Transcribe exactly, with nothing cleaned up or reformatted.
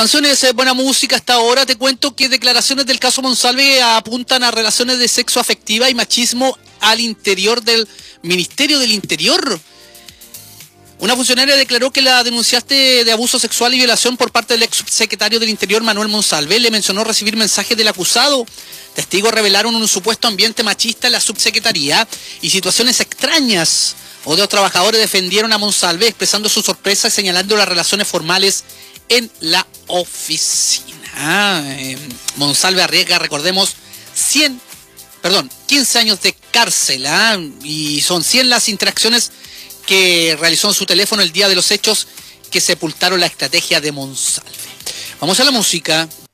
Canciones, eh, buena música hasta ahora. Te cuento que declaraciones del caso Monsalve apuntan a relaciones de sexo afectiva y machismo al interior del Ministerio del Interior. Una funcionaria declaró que la denunciaste de abuso sexual y violación por parte del ex subsecretario del Interior, Manuel Monsalve. Le mencionó recibir mensajes del acusado. Testigos revelaron un supuesto ambiente machista en la subsecretaría y situaciones extrañas. Otros trabajadores defendieron a Monsalve expresando su sorpresa y señalando las relaciones formales en la oficina. Ah, eh, Monsalve arriesga, recordemos, cien, perdón, quince años de cárcel, ¿ah? Y son cien las interacciones que realizó en su teléfono el día de los hechos que sepultaron la estrategia de Monsalve. Vamos a la música.